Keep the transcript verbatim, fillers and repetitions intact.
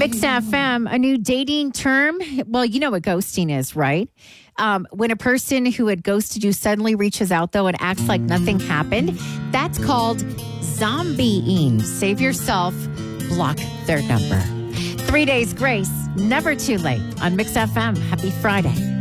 Mix F M, a new dating term. Well, you know what ghosting is, right? Um, when a person who had ghosted you suddenly reaches out, though, and acts like nothing happened, that's called zombieing. Save yourself, block their number. Three days grace, never too late on Mix F M. Happy Friday.